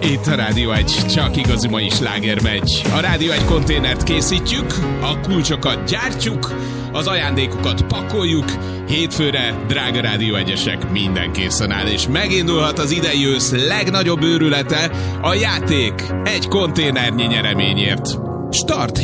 Itt a Rádió 1, csak igazi mai sláger megy. A Rádió 1 konténert készítjük, a kulcsokat gyártjuk, az ajándékokat pakoljuk, hétfőre, drága Rádió 1-esek, minden készen áll, és megindulhat az idei ősz legnagyobb őrülete, a játék egy konténernyi nyereményért. Start